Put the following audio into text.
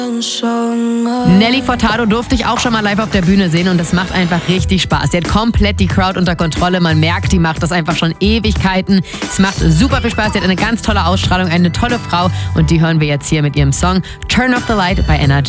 Nelly Furtado durfte ich auch schon mal live auf der Bühne sehen und das macht einfach richtig Spaß. Sie hat komplett die Crowd unter Kontrolle. Man merkt, die macht das einfach schon Ewigkeiten. Es macht super viel Spaß. Sie hat eine ganz tolle Ausstrahlung, eine tolle Frau und die hören wir jetzt hier mit ihrem Song Turn Off the Light bei NRJ.